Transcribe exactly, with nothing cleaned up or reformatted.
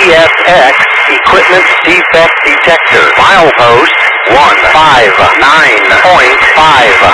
S X Equipment Defect Detector. Milepost one five nine point five.